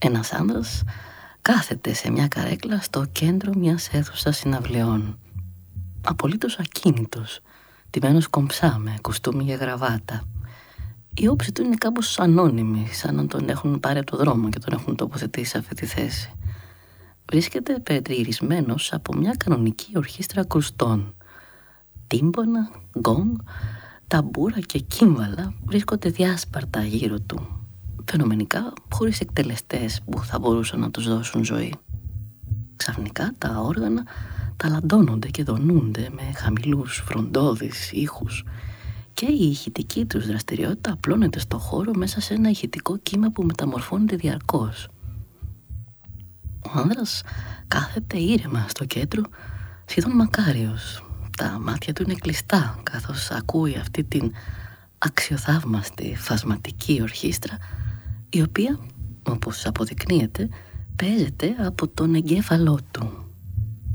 Ένας άνδρας κάθεται σε μια καρέκλα στο κέντρο μιας αίθουσας συναυλιών. Απολύτως ακίνητος, ντυμένος κομψά με κουστούμι και γραβάτα. Η όψη του είναι κάπως ανώνυμη, σαν να τον έχουν πάρει από το δρόμο και τον έχουν τοποθετήσει σε αυτή τη θέση. Βρίσκεται περιτριγυρισμένος από μια κανονική ορχήστρα κρουστών. Τύμπονα, γκόγκ, ταμπούρα και κύμβαλα βρίσκονται διάσπαρτα γύρω του, φαινομενικά χωρίς εκτελεστές που θα μπορούσαν να τους δώσουν ζωή. Ξαφνικά τα όργανα ταλαντώνονται και δονούνται με χαμηλούς φροντώδεις ήχους και η ηχητική τους δραστηριότητα απλώνεται στο χώρο μέσα σε ένα ηχητικό κύμα που μεταμορφώνεται διαρκώς. Ο άνδρας κάθεται ήρεμα στο κέντρο, σχεδόν μακάριος. Τα μάτια του είναι κλειστά καθώς ακούει αυτή την αξιοθαύμαστη φασματική ορχήστρα, η οποία, όπως αποδεικνύεται, παίζεται από τον εγκέφαλό του.